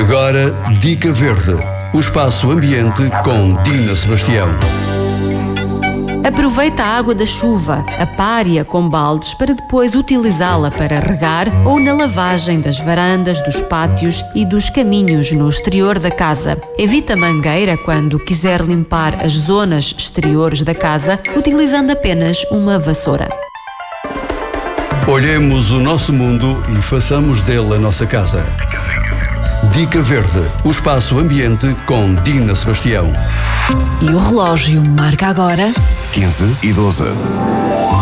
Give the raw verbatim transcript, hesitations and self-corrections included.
agora, Dica Verde, o espaço ambiente com Dina Sebastião. Aproveita a água da chuva, apare-a com baldes para depois utilizá-la para regar ou na lavagem das varandas, dos pátios e dos caminhos no exterior da casa. Evita a mangueira quando quiser limpar as zonas exteriores da casa, utilizando apenas uma vassoura. Olhemos o nosso mundo e façamos dele a nossa casa. Dica Verde, o espaço ambiente com Dina Sebastião. E o relógio marca agora quinze e doze.